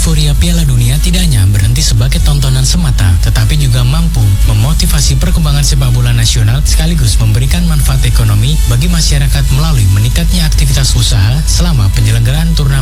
euforia Piala Dunia tidak hanya berhenti sebagai tontonan semata, tetapi juga mampu memotivasi perkembangan sepak bola nasional sekaligus memberikan manfaat ekonomi bagi masyarakat melalui meningkatnya aktivitas usaha selama penyelenggaraan turnamen